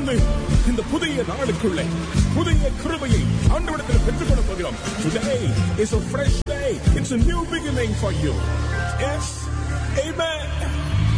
தொடர்ந்து இந்த புதிய நாளுக்குள்ளே புதிய கிருபையை ஆண்டவரிடத்தில் பெற்றுக்கொள்ள போகிறோம். Today is a fresh day. It's a new beginning for you. Yes. Amen.